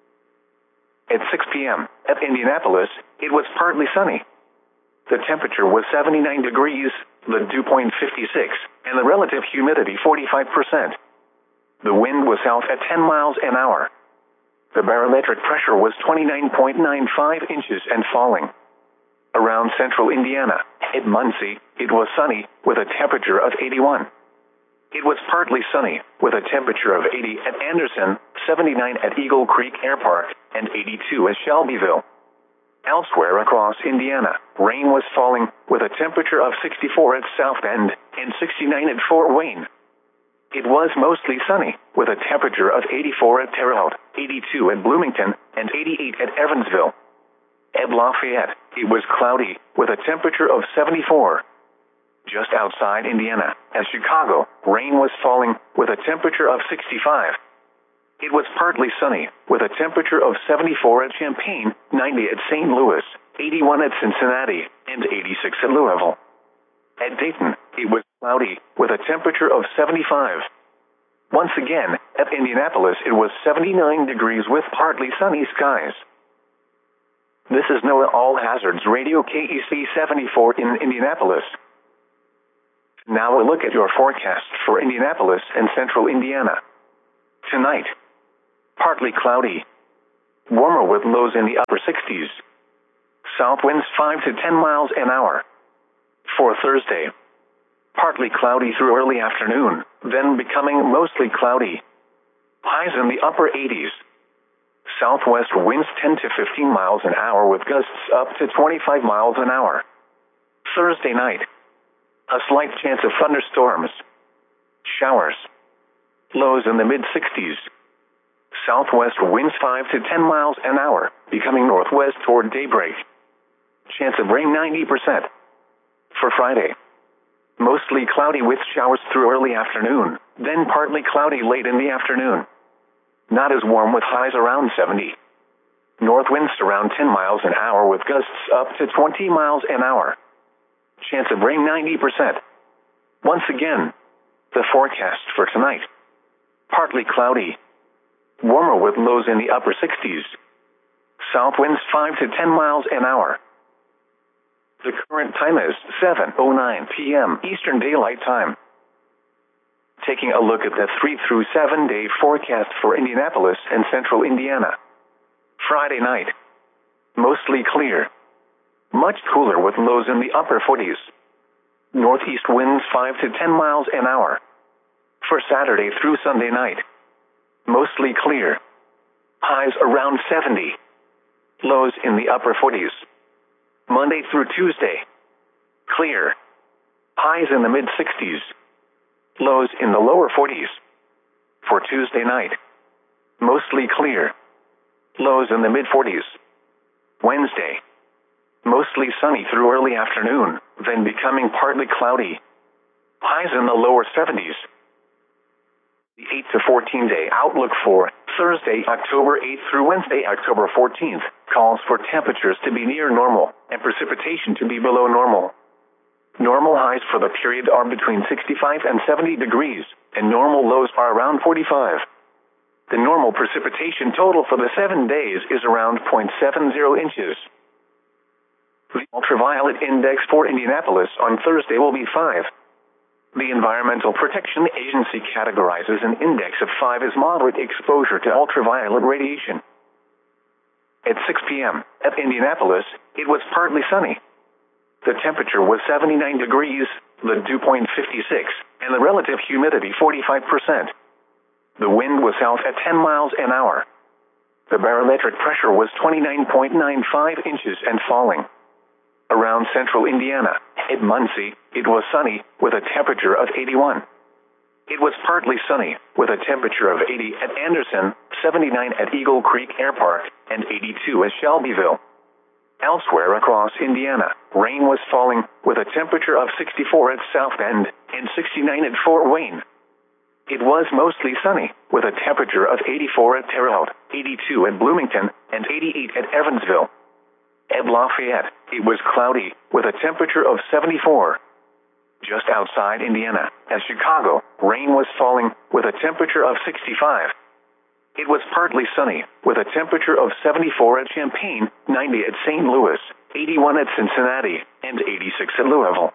At 6 p.m. at Indianapolis, it was partly sunny. The temperature was 79 degrees, the dew point 56, and the relative humidity 45%. The wind was south at 10 miles an hour. The barometric pressure was 29.95 inches and falling. Around central Indiana, at Muncie, it was sunny, with a temperature of 81. It was partly sunny, with a temperature of 80 at Anderson, 79 at Eagle Creek Air Park, and 82 at Shelbyville. Elsewhere across Indiana, rain was falling, with a temperature of 64 at South Bend and 69 at Fort Wayne. It was mostly sunny, with a temperature of 84 at Terre Haute, 82 at Bloomington, and 88 at Evansville. At Lafayette, it was cloudy, with a temperature of 74. Just outside Indiana, at Chicago, rain was falling, with a temperature of 65. It was partly sunny, with a temperature of 74 at Champaign, 90 at St. Louis, 81 at Cincinnati, and 86 at Louisville. At Dayton, it was cloudy, with a temperature of 75. Once again, at Indianapolis it was 79 degrees with partly sunny skies. This is NOAA All Hazards Radio KEC 74 in Indianapolis. Now a look at your forecast for Indianapolis and central Indiana. Tonight, partly cloudy. Warmer with lows in the upper 60s. South winds 5 to 10 miles an hour. For Thursday, partly cloudy through early afternoon, then becoming mostly cloudy. Highs in the upper 80s. Southwest winds 10 to 15 miles an hour with gusts up to 25 miles an hour. Thursday night, a slight chance of thunderstorms. Showers. Lows in the mid-60s. Southwest winds 5 to 10 miles an hour, becoming northwest toward daybreak. Chance of rain 90%. For Friday, mostly cloudy with showers through early afternoon, then partly cloudy late in the afternoon. Not as warm with highs around 70. North winds around 10 miles an hour with gusts up to 20 miles an hour. Chance of rain 90%. Once again, the forecast for tonight. Partly cloudy. Warmer with lows in the upper 60s. South winds 5 to 10 miles an hour. The current time is 7:09 p.m. Eastern Daylight Time. Taking a look at the 3 through 7 day forecast for Indianapolis and central Indiana. Friday night, mostly clear. Much cooler with lows in the upper 40s. Northeast winds 5 to 10 miles an hour. For Saturday through Sunday night, mostly clear. Highs around 70. Lows in the upper 40s. Monday through Tuesday, clear. Highs in the mid-60s. Lows in the lower 40s. For Tuesday night, mostly clear. Lows in the mid-40s. Wednesday, mostly sunny through early afternoon, then becoming partly cloudy. Highs in the lower 70s. The 8 to 14 day outlook for Thursday, October 8th through Wednesday, October 14th, calls for temperatures to be near normal and precipitation to be below normal. Normal highs for the period are between 65 and 70 degrees, and normal lows are around 45. The normal precipitation total for the 7 days is around 0.70 inches. The ultraviolet index for Indianapolis on Thursday will be 5. The Environmental Protection Agency categorizes an index of 5 as moderate exposure to ultraviolet radiation. At 6 p.m. at Indianapolis, it was partly sunny. The temperature was 79 degrees, the dew point 56, and the relative humidity 45%. The wind was south at 10 miles an hour. The barometric pressure was 29.95 inches and falling. Around central Indiana, at Muncie, it was sunny with a temperature of 81. It was partly sunny with a temperature of 80 at Anderson, 79 at Eagle Creek Air Park, and 82 at Shelbyville. Elsewhere across Indiana, rain was falling with a temperature of 64 at South Bend and 69 at Fort Wayne. It was mostly sunny with a temperature of 84 at Terre Haute, 82 at Bloomington, and 88 at Evansville. At Lafayette, it was cloudy with a temperature of 74. Just outside Indiana, at Chicago, rain was falling with a temperature of 65. It was partly sunny with a temperature of 74 at Champaign, 90 at St. Louis, 81 at Cincinnati, and 86 at Louisville.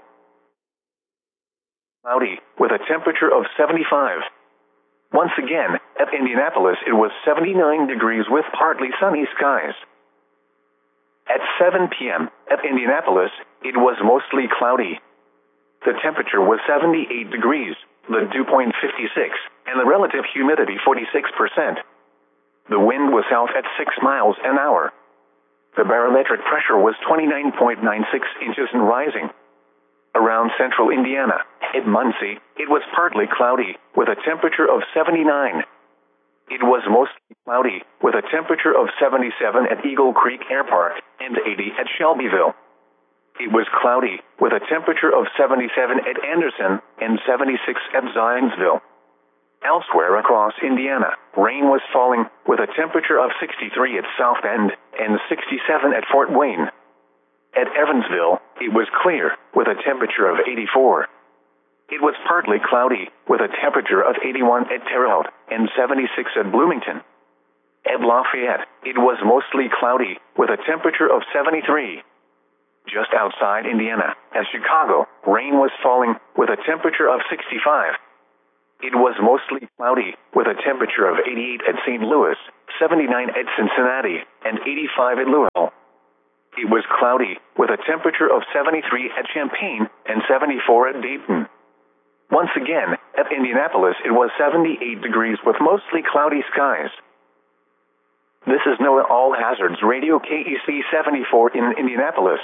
Cloudy with a temperature of 75. Once again, at Indianapolis, it was 79 degrees with partly sunny skies. At 7 p.m. at Indianapolis, it was mostly cloudy. The temperature was 78 degrees, the dew point 56, and the relative humidity 46%. The wind was south at 6 miles an hour. The barometric pressure was 29.96 inches and rising. Around central Indiana, at Muncie, it was partly cloudy with a temperature of 79. It was mostly cloudy with a temperature of 77 at Eagle Creek Air Park and 80 at Shelbyville. It was cloudy with a temperature of 77 at Anderson and 76 at Zionsville. Elsewhere across Indiana, rain was falling with a temperature of 63 at South Bend and 67 at Fort Wayne. At Evansville, it was clear with a temperature of 84. It was partly cloudy with a temperature of 81 at Terre Haute and 76 at Bloomington. At Lafayette, it was mostly cloudy with a temperature of 73. Just outside Indiana, at Chicago, rain was falling, with a temperature of 65. It was mostly cloudy, with a temperature of 88 at St. Louis, 79 at Cincinnati, and 85 at Louisville. It was cloudy, with a temperature of 73 at Champaign and 74 at Dayton. Once again, at Indianapolis it was 78 degrees with mostly cloudy skies. This is NOAA All Hazards Radio KEC 74 in Indianapolis.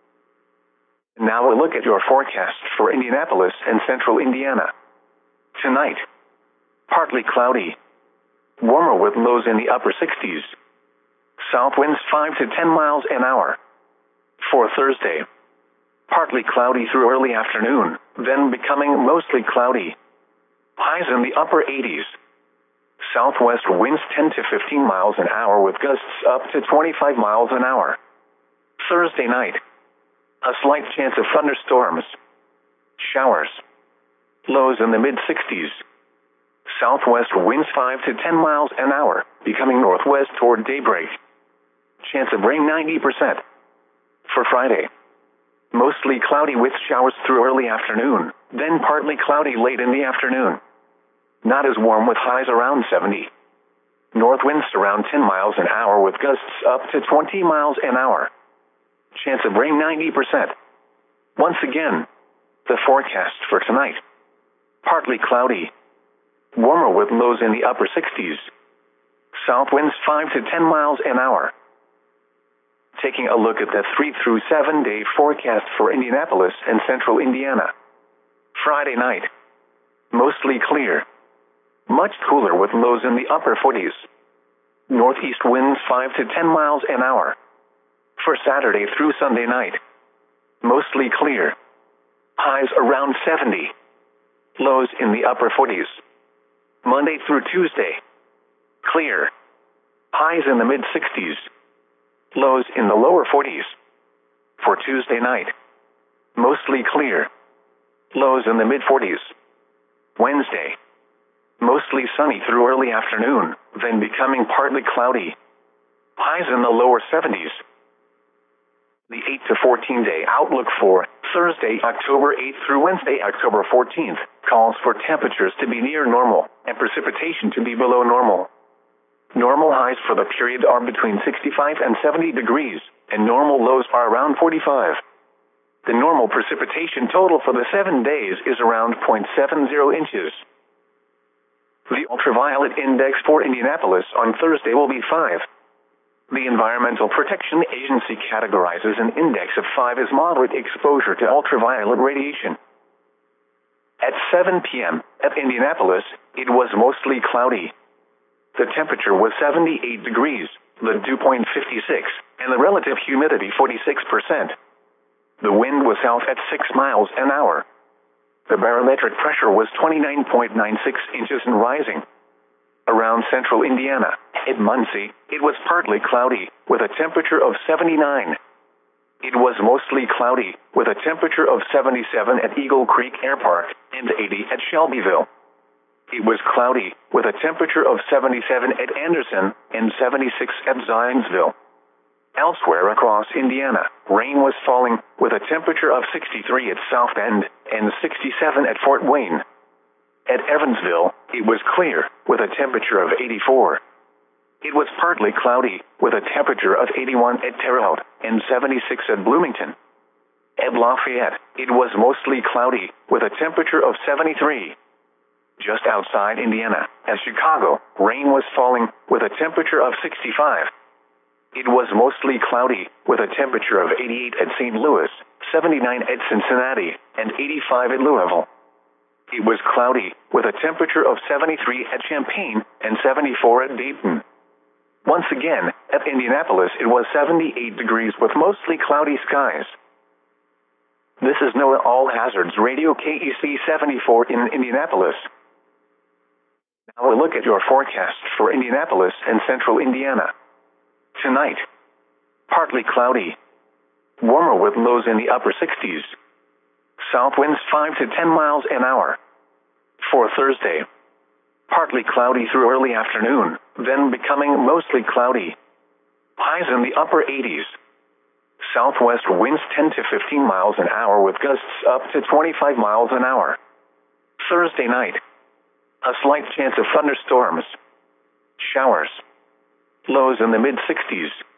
Now a look at your forecast for Indianapolis and central Indiana. Tonight, partly cloudy. Warmer with lows in the upper 60s. South winds 5 to 10 miles an hour. For Thursday, partly cloudy through early afternoon, then becoming mostly cloudy. Highs in the upper 80s. Southwest winds 10 to 15 miles an hour with gusts up to 25 miles an hour. Thursday night, a slight chance of thunderstorms. Showers. Lows in the mid-60s. Southwest winds 5 to 10 miles an hour, becoming northwest toward daybreak. Chance of rain 90%. For Friday, mostly cloudy with showers through early afternoon, then partly cloudy late in the afternoon. Not as warm with highs around 70. North winds around 10 miles an hour with gusts up to 20 miles an hour. Chance of rain 90%. Once again, the forecast for tonight. Partly cloudy. Warmer with lows in the upper 60s. South winds 5 to 10 miles an hour. Taking a look at the 3 through 7 day forecast for Indianapolis and central Indiana. Friday night, mostly clear. Much cooler with lows in the upper 40s. Northeast winds 5 to 10 miles an hour. For Saturday through Sunday night, mostly clear. Highs around 70. Lows in the upper 40s. Monday through Tuesday, clear. Highs in the mid-60s. Lows in the lower 40s. For Tuesday night, mostly clear. Lows in the mid-40s. Wednesday, mostly sunny through early afternoon, then becoming partly cloudy. Highs in the lower 70s. The 8 to 14 day outlook for Thursday, October 8th through Wednesday, October 14th, calls for temperatures to be near normal and precipitation to be below normal. Normal highs for the period are between 65 and 70 degrees, and normal lows are around 45. The normal precipitation total for the 7 days is around 0.70 inches. The ultraviolet index for Indianapolis on Thursday will be 5. The Environmental Protection Agency categorizes an index of 5 as moderate exposure to ultraviolet radiation. At 7 p.m. at Indianapolis, it was mostly cloudy. The temperature was 78 degrees, the dew point 56, and the relative humidity 46%. The wind was south at 6 miles an hour. The barometric pressure was 29.96 inches and rising. Around central Indiana, at Muncie, it was partly cloudy, with a temperature of 79. It was mostly cloudy, with a temperature of 77 at Eagle Creek Air Park and 80 at Shelbyville. It was cloudy, with a temperature of 77 at Anderson and 76 at Zionsville. Elsewhere across Indiana, rain was falling, with a temperature of 63 at South Bend and 67 at Fort Wayne. At Evansville, it was clear, with a temperature of 84. It was partly cloudy, with a temperature of 81 at Terre Haute and 76 at Bloomington. At Lafayette, it was mostly cloudy, with a temperature of 73. Just outside Indiana, at Chicago, rain was falling, with a temperature of 65. It was mostly cloudy, with a temperature of 88 at St. Louis, 79 at Cincinnati, and 85 at Louisville. It was cloudy, with a temperature of 73 at Champaign and 74 at Dayton. Once again, at Indianapolis it was 78 degrees with mostly cloudy skies. This is NOAA All Hazards Radio KEC 74 in Indianapolis. Now a look at your forecast for Indianapolis and central Indiana. Tonight, partly cloudy. Warmer with lows in the upper 60s. South winds 5 to 10 miles an hour. For Thursday, partly cloudy through early afternoon, then becoming mostly cloudy. Highs in the upper 80s. Southwest winds 10 to 15 miles an hour with gusts up to 25 miles an hour. Thursday night. A slight chance of thunderstorms. Showers. Lows in the mid-60s.